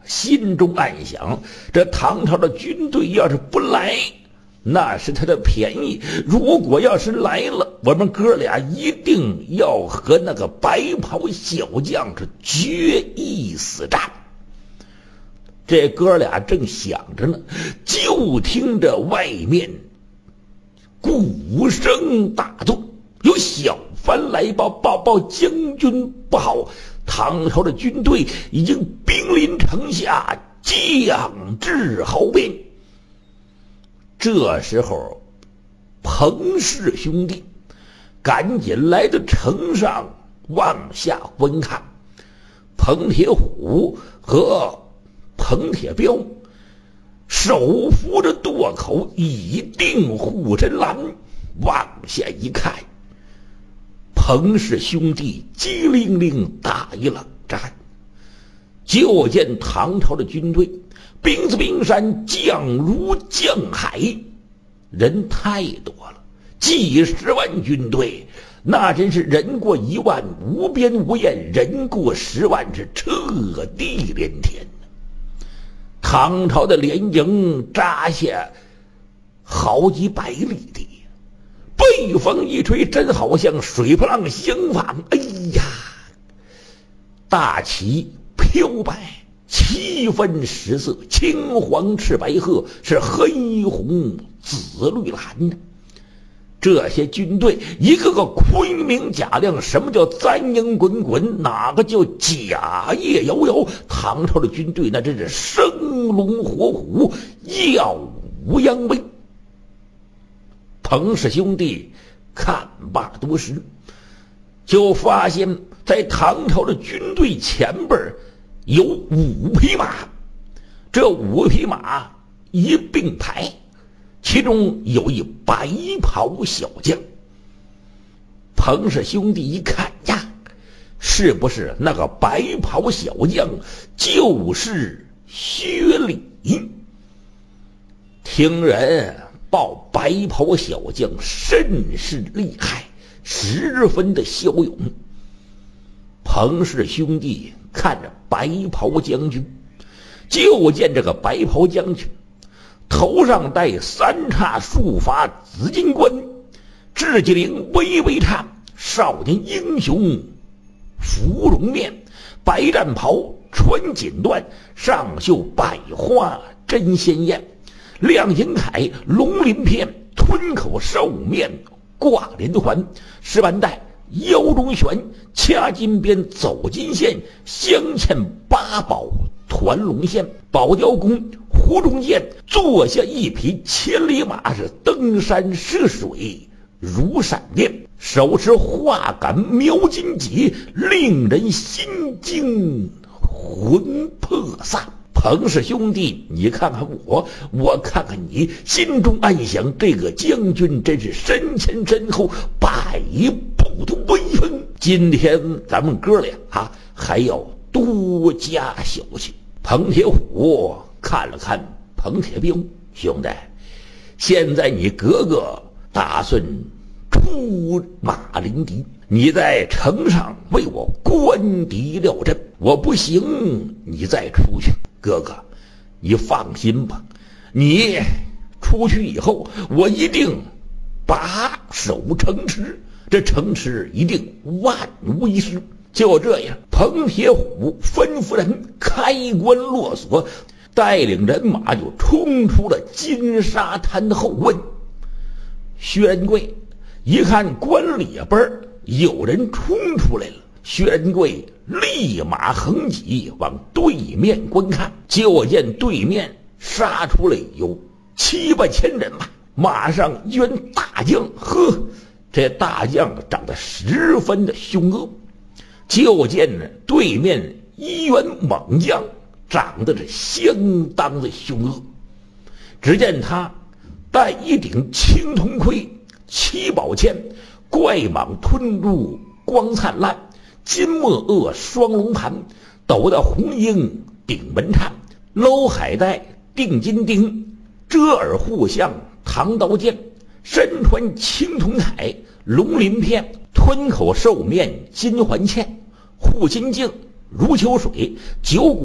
心中暗想，这唐朝的军队要是不来，那是他的便宜；如果要是来了，我们哥俩一定要和那个白袍小将是决一死战。这哥俩正想着呢，就听着外面鼓声大作，有小番来报将军不好，唐朝的军队已经兵临城下，将至壕边。这时候彭氏兄弟赶紧来到城上往下观看，彭铁虎和彭铁彪手扶着垛口，以定护身栏，往下一看，彭氏兄弟机灵灵打一冷战，就见唐朝的军队兵似冰山，将如将海，人太多了，几十万军队，那真是人过1万无边无沿，人过10万是彻地连天。唐朝的连营扎下好几百里地，北风一吹，真好像水波浪相仿。哎呀，大旗飘摆，七分十色，青黄赤白褐，是黑红紫绿蓝呢。这些军队一个个昆明甲亮，什么叫簪缨滚滚，哪个叫甲叶摇摇？唐朝的军队那真是生龙活虎，耀武扬威。彭氏兄弟看罢多时，就发现在唐朝的军队前边有5匹马，这5匹马一并排，其中有一白袍小将。彭氏兄弟一看呀，是不是那个白袍小将就是薛礼？听人报白袍小将甚是厉害，十分的骁勇。彭氏兄弟看着白袍将军，就见这个白袍将军头上戴3叉束发紫金冠，雉鸡翎微微颤，少年英雄芙蓉面，白战袍穿锦缎，上绣百花针鲜艳，亮银铠龙鳞片，吞口兽面挂连环，石板带腰中悬，掐金边走金线，镶嵌8宝团龙线，宝雕弓湖中剑，坐下一匹千里马，是登山涉水如闪电，手持画杆描金戟，令人心惊魂魄散。彭氏兄弟，你看看我看看你，心中暗想，这个将军真是身前身后百步的威风。今天咱们哥俩还要多加小心。彭铁虎看了看彭铁彪，兄弟，现在你哥哥打算出马临敌，你在城上为我观敌料阵，我不行，你再出去。哥哥，你放心吧，你出去以后，我一定把守城池，这城池一定万无一失。就这样，彭铁虎吩咐人开关落锁，带领人马就冲出了金沙滩的后关。薛仁贵一看关里边有人冲出来了，薛仁贵立马横戟往对面观看，就见对面杀出来有7、8千人马，马上一员大将，这大将长得十分的凶恶。就见对面一员猛将，长得是相当的凶恶。只见他戴一顶青铜盔，7宝剑，怪蟒吞入光灿烂，金墨萼双龙盘，斗大红缨顶门颤，搂海带定金钉，遮耳护项唐刀剑，身穿青铜铠，龙鳞片，吞口兽面金环嵌，护心镜如秋水，九股